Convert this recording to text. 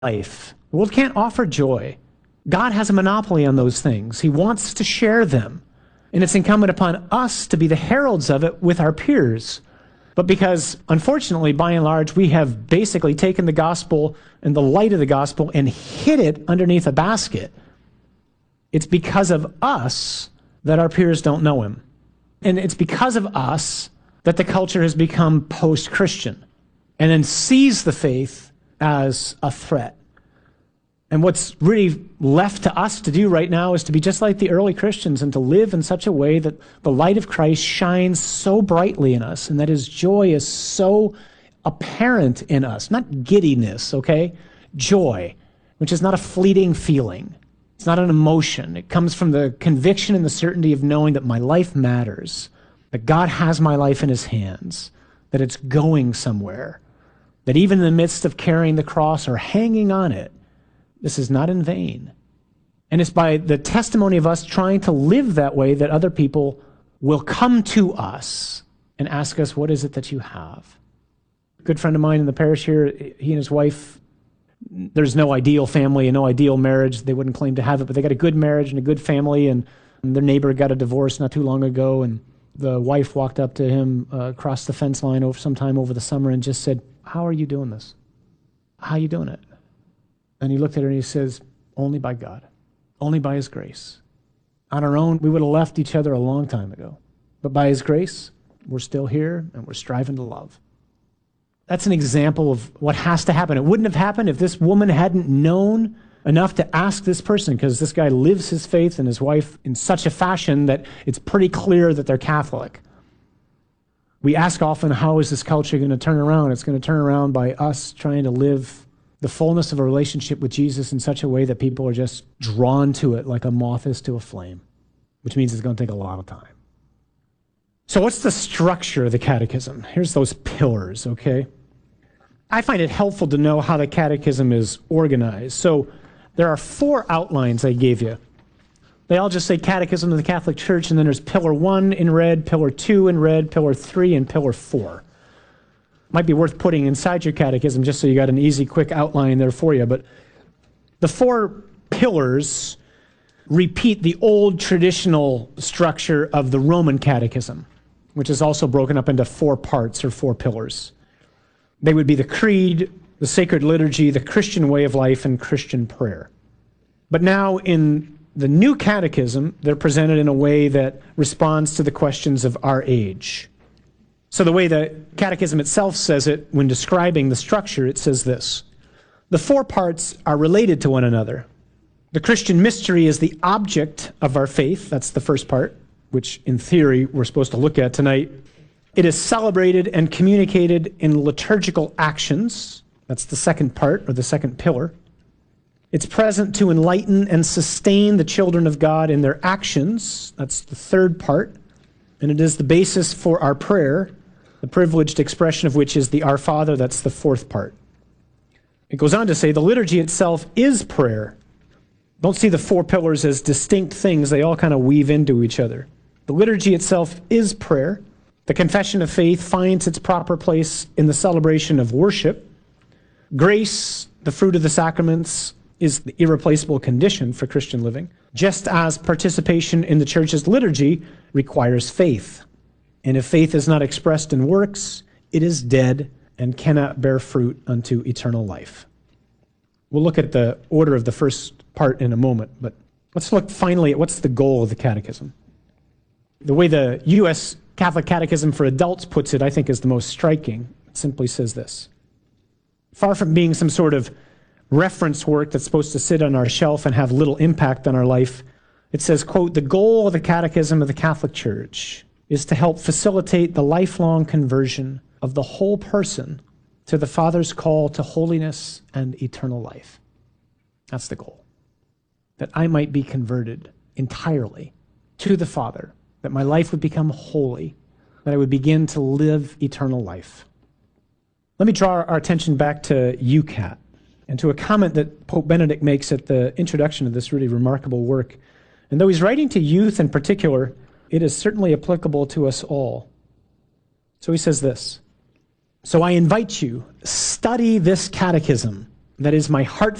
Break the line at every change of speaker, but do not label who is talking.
life. The world can't offer joy. God has a monopoly on those things. He wants to share them. And it's incumbent upon us to be the heralds of it with our peers. But because, unfortunately, by and large, we have basically taken the gospel and the light of the gospel and hid it underneath a basket, it's because of us that our peers don't know him. And it's because of us that the culture has become post-Christian and then sees the faith as a threat. And what's really left to us to do right now is to be just like the early Christians and to live in such a way that the light of Christ shines so brightly in us and that his joy is so apparent in us. Not giddiness, okay? Joy, which is not a fleeting feeling. It's not an emotion. It comes from the conviction and the certainty of knowing that my life matters, that God has my life in his hands, that it's going somewhere, that even in the midst of carrying the cross or hanging on it, this is not in vain. And it's by the testimony of us trying to live that way that other people will come to us and ask us, what is it that you have? A good friend of mine in the parish here, he and his wife, there's no ideal family and no ideal marriage. They wouldn't claim to have it, but they got a good marriage and a good family, and their neighbor got a divorce not too long ago, and the wife walked up to him across the fence line sometime over the summer and just said, how are you doing this? How are you doing it? And he looked at her and he says, only by God, only by his grace. On our own, we would have left each other a long time ago. But by his grace, we're still here and we're striving to love. That's an example of what has to happen. It wouldn't have happened if this woman hadn't known enough to ask this person, because this guy lives his faith and his wife in such a fashion that it's pretty clear that they're Catholic. We ask often, how is this culture going to turn around? It's going to turn around by us trying to live the fullness of a relationship with Jesus in such a way that people are just drawn to it like a moth is to a flame, which means it's going to take a lot of time. So what's the structure of the catechism? Here's those pillars, okay? I find it helpful to know how the catechism is organized. So there are 4 outlines I gave you. They all just say Catechism of the Catholic Church, and then there's Pillar 1 in red, Pillar 2 in red, Pillar 3, and Pillar 4. Might be worth putting inside your catechism just so you got an easy, quick outline there for you. But the 4 pillars repeat the old traditional structure of the Roman Catechism, which is also broken up into 4 parts or 4 pillars. They would be the Creed, the Sacred Liturgy, the Christian way of life, and Christian prayer. But now in the New Catechism, they're presented in a way that responds to the questions of our age. So the way the Catechism itself says it, when describing the structure, it says this: the 4 parts are related to one another. The Christian mystery is the object of our faith. That's the first part, which in theory we're supposed to look at tonight. It is celebrated and communicated in liturgical actions. That's the second part, or the second pillar. It's present to enlighten and sustain the children of God in their actions. That's the third part. And it is the basis for our prayer, the privileged expression of which is the Our Father. That's the 4th part. It goes on to say the liturgy itself is prayer. Don't see the 4 pillars as distinct things. They all kind of weave into each other. The liturgy itself is prayer. The confession of faith finds its proper place in the celebration of worship. Grace, the fruit of the sacraments, is the irreplaceable condition for Christian living, just as participation in the church's liturgy requires faith. And if faith is not expressed in works, it is dead and cannot bear fruit unto eternal life. We'll look at the order of the first part in a moment, but let's look finally at what's the goal of the catechism. The way the U.S. Catholic Catechism for Adults puts it, I think, is the most striking. It simply says this: far from being some sort of reference work that's supposed to sit on our shelf and have little impact on our life, it says, quote, the goal of the Catechism of the Catholic Church is to help facilitate the lifelong conversion of the whole person to the Father's call to holiness and eternal life. That's the goal. That I might be converted entirely to the Father, that my life would become holy, that I would begin to live eternal life. Let me draw our attention back to UCAT and to a comment that Pope Benedict makes at the introduction of this really remarkable work. And though he's writing to youth in particular, it is certainly applicable to us all. So he says this: so I invite you, study this catechism. That is my heart